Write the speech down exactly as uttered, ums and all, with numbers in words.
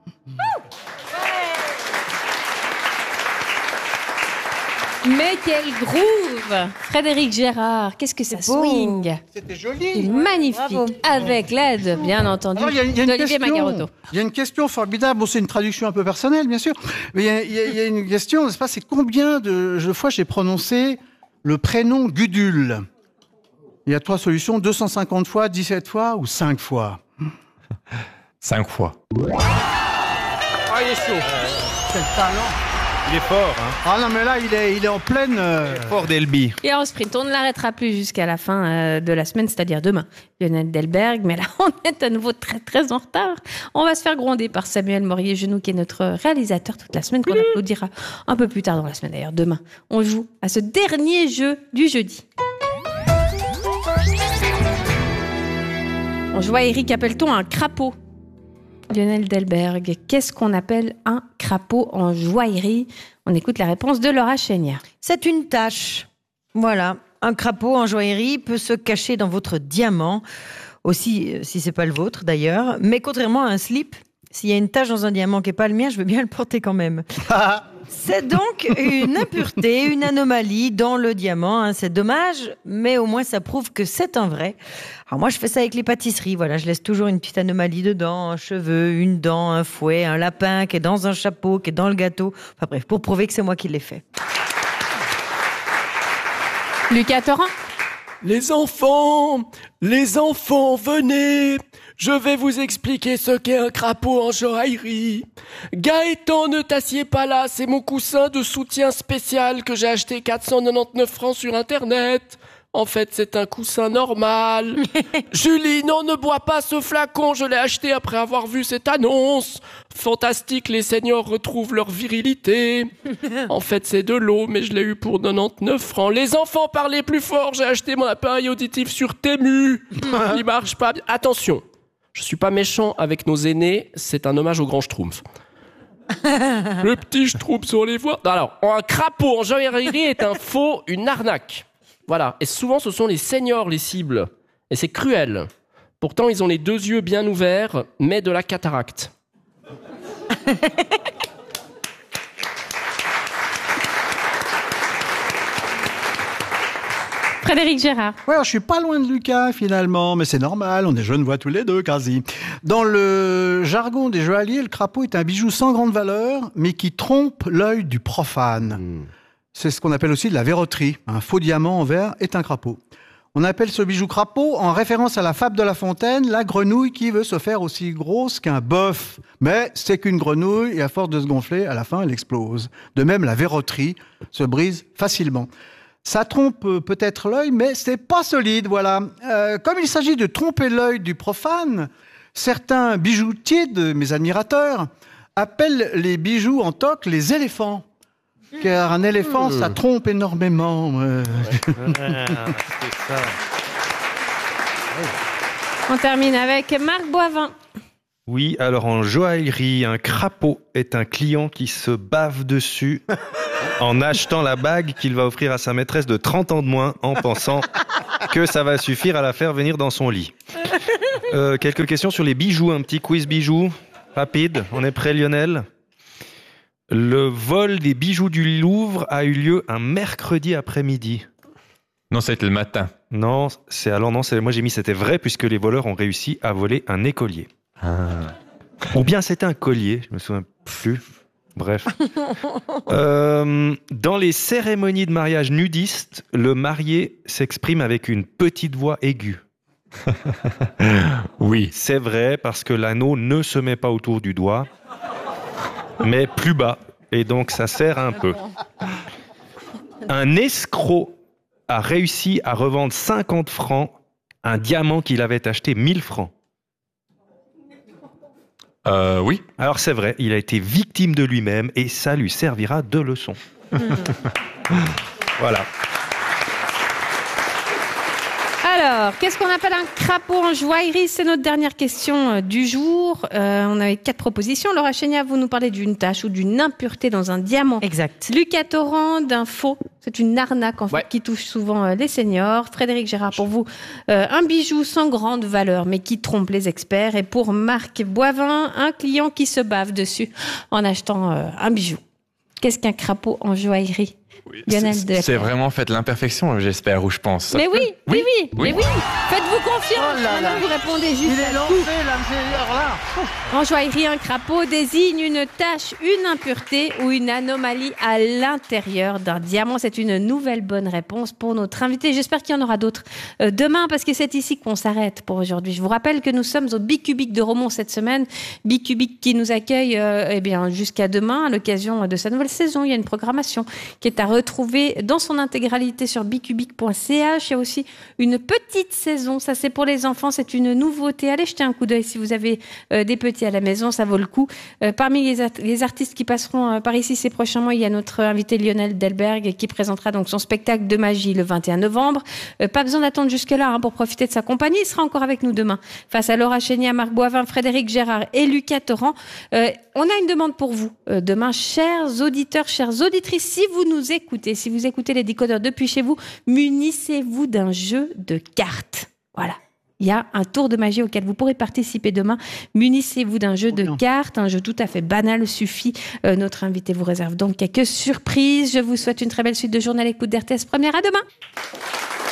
Mais quel groove! Frédéric Gérard, qu'est-ce que ça swing! C'était joli! C'est magnifique, bravo. Avec l'aide, bien entendu, Alors, y a, y a d'Olivier Magarotto. Il y a une question formidable, bon, c'est une traduction un peu personnelle, bien sûr, mais il y a, y a, y a une question, n'est-ce pas, c'est combien de, de fois j'ai prononcé le prénom Gudule? Il y a trois solutions, deux cent cinquante fois, dix-sept fois ou cinq fois? cinq fois. Ah, il est chaud! Quel talent! Il est fort, hein. Ah non, mais là, il est, il est en pleine... Euh... Fort d'Elby. Et en sprint, on ne l'arrêtera plus jusqu'à la fin euh, de la semaine, c'est-à-dire demain. Lionel Delberg, mais là, on est à nouveau très, très en retard. On va se faire gronder par Samuel Morier-Genoux, qui est notre réalisateur toute la semaine, qu'on applaudira un peu plus tard dans la semaine, d'ailleurs, demain. On joue à ce dernier jeu du jeudi. En joaillerie, qu'appelle-t-on un crapaud? Lionel Delberg, qu'est-ce qu'on appelle un crapaud en joaillerie? On écoute la réponse de Laura Chénière. C'est une tache. Voilà. Un crapaud en joaillerie peut se cacher dans votre diamant, aussi si c'est pas le vôtre d'ailleurs. Mais contrairement à un slip, s'il y a une tache dans un diamant qui n'est pas le mien, je veux bien le porter quand même. C'est donc une impureté, une anomalie dans le diamant. Hein. C'est dommage, mais au moins ça prouve que c'est un vrai. Alors moi, je fais ça avec les pâtisseries. Voilà, je laisse toujours une petite anomalie dedans, un cheveu, une dent, un fouet, un lapin qui est dans un chapeau, qui est dans le gâteau. Enfin bref, pour prouver que c'est moi qui l'ai fait. Lucas Torrent. Les enfants, les enfants, venez. Je vais vous expliquer ce qu'est un crapaud en joaillerie. Gaëtan, ne t'assieds pas là, c'est mon coussin de soutien spécial que j'ai acheté quatre cent quatre-vingt-dix-neuf francs sur Internet. En fait, c'est un coussin normal. Julie, non, ne bois pas ce flacon, je l'ai acheté après avoir vu cette annonce. Fantastique, les seniors retrouvent leur virilité. En fait, c'est de l'eau, mais je l'ai eu pour quatre-vingt-dix-neuf francs. Les enfants, parlez plus fort, j'ai acheté mon appareil auditif sur Temu. Il marche pas bien. Attention. Je suis pas méchant avec nos aînés, c'est un hommage au grand Schtroumpf. Le petit Schtroumpf sur les voies. Alors, un crapaud en joaillerie est un faux, une arnaque. Voilà. Et souvent, ce sont les seniors, les cibles. Et c'est cruel. Pourtant, ils ont les deux yeux bien ouverts, mais de la cataracte. Frédéric Gérard. Ouais, je suis pas loin de Lucas finalement, mais c'est normal, on est Genevois tous les deux quasi. Dans le jargon des joailliers, le crapaud est un bijou sans grande valeur, mais qui trompe l'œil du profane. Mmh. C'est ce qu'on appelle aussi de la verroterie. Un faux diamant en verre est un crapaud. On appelle ce bijou crapaud en référence à la fable de La Fontaine, la grenouille qui veut se faire aussi grosse qu'un bœuf. Mais c'est qu'une grenouille et à force de se gonfler, à la fin, elle explose. De même, la verroterie se brise facilement. Ça trompe peut-être l'œil, mais c'est pas solide, voilà. Euh, comme il s'agit de tromper l'œil du profane, certains bijoutiers de mes admirateurs appellent les bijoux en toque les éléphants. Car un éléphant, mmh. ça trompe énormément. Euh... Ouais, c'est ça. On termine avec Marc Boivin. Oui, alors en joaillerie, un crapaud est un client qui se bave dessus en achetant la bague qu'il va offrir à sa maîtresse de trente ans de moins en pensant que ça va suffire à la faire venir dans son lit. Euh, quelques questions sur les bijoux, un petit quiz bijoux rapide. On est prêt, Lionel ? Le vol des bijoux du Louvre a eu lieu un mercredi après-midi. Non, c'était le matin. Non, c'est alors non, c'est moi j'ai mis c'était vrai puisque les voleurs ont réussi à voler un écolier. Ah. Ou bien c'était un collier, je me souviens plus. Bref. euh, dans les cérémonies de mariage nudistes, le marié s'exprime avec une petite voix aiguë. Oui. C'est vrai parce que l'anneau ne se met pas autour du doigt, mais plus bas. Et donc ça sert un peu. Un escroc a réussi à revendre cinquante francs un diamant qu'il avait acheté mille francs. Euh, oui. Alors c'est vrai, il a été victime de lui-même et ça lui servira de leçon. Mmh. Voilà. Alors, qu'est-ce qu'on appelle un crapaud en joaillerie? C'est notre dernière question du jour. Euh, on avait quatre propositions. Laura Chénière, vous nous parlez d'une tache ou d'une impureté dans un diamant. Exact. Lucas Torrent, d'un faux C'est une arnaque en fait Ouais. qui touche souvent euh, les seniors. Frédéric Gérard, pour vous, euh, un bijou sans grande valeur mais qui trompe les experts. Et pour Marc Boivin, un client qui se bave dessus en achetant euh, un bijou. Qu'est-ce qu'un crapaud en joaillerie? Lionel C'est Delbert. c'est vraiment fait l'imperfection, j'espère, ou je pense. Mais oui, oui, oui, Oui. mais oui. Faites-vous confiance. Oh là là. Maintenant, vous répondez juste Il est à lancé, là, c'est- alors là. En joaillerie, un crapaud désigne une tache, une impureté ou une anomalie à l'intérieur d'un diamant. C'est une nouvelle bonne réponse pour notre invité. J'espère qu'il y en aura d'autres euh, demain parce que c'est ici qu'on s'arrête pour aujourd'hui. Je vous rappelle que nous sommes au Bicubic de Romont cette semaine. Bicubic qui nous accueille euh, eh bien, jusqu'à demain à l'occasion de sa nouvelle saison. Il y a une programmation qui est à retrouver dans son intégralité sur bicubic point c h. Il y a aussi une petite saison. Ça, c'est pour les enfants. C'est une nouveauté. Allez jeter un coup d'œil si vous avez euh, des petits à la maison, ça vaut le coup. Euh, parmi les, at- les artistes qui passeront euh, par ici ces prochains mois, il y a notre invité Lionel Delberg qui présentera donc son spectacle de magie le vingt et un novembre. Euh, pas besoin d'attendre jusque-là hein, pour profiter de sa compagnie. Il sera encore avec nous demain. Face à Laura Chénier, Marc Boivin, Frédéric Gérard et Lucas Torrent. Euh, on a une demande pour vous. Euh, demain, chers auditeurs, chères auditrices, si vous nous écoutez, si vous écoutez les décodeurs depuis chez vous, munissez-vous d'un jeu de cartes. Voilà. Il y a un tour de magie auquel vous pourrez participer demain. Munissez-vous d'un jeu Trop de bien. cartes, un jeu tout à fait banal suffit. Euh, notre invité vous réserve donc quelques surprises. Je vous souhaite une très belle suite de journée à l'écoute d'R T S Première. À demain.